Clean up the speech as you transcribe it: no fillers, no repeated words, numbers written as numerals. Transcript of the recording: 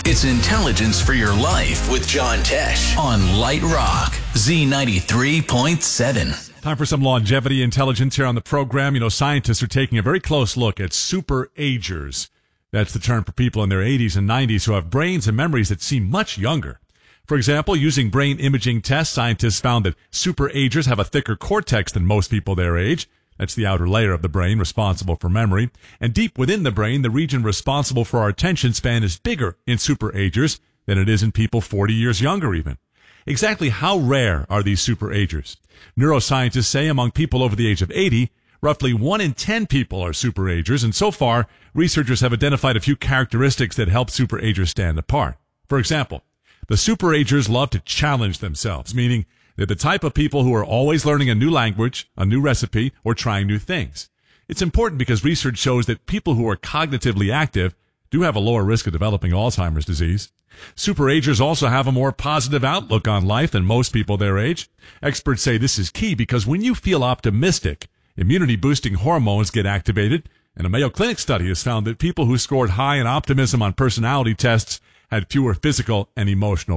It's Intelligence for Your Life with John Tesh on Light Rock, Z93.7. Time for some longevity intelligence here on the program. You know, scientists are taking a very close look at super-agers. That's the term for people in their 80s and 90s who have brains and memories that seem much younger. For example, using brain imaging tests, scientists found that super-agers have a thicker cortex than most people their age. That's the outer layer of the brain responsible for memory. And deep within the brain, the region responsible for our attention span is bigger in super-agers than it is in people 40 years younger even. Exactly how rare are these super-agers? Neuroscientists say among people over the age of 80, roughly 1 in 10 people are super-agers, and so far, researchers have identified a few characteristics that help super-agers stand apart. For example, the super-agers love to challenge themselves, meaning they're the type of people who are always learning a new language, a new recipe, or trying new things. It's important because research shows that people who are cognitively active do have a lower risk of developing Alzheimer's disease. Super-agers also have a more positive outlook on life than most people their age. Experts say this is key because when you feel optimistic, immunity-boosting hormones get activated, and a Mayo Clinic study has found that people who scored high in optimism on personality tests had fewer physical and emotional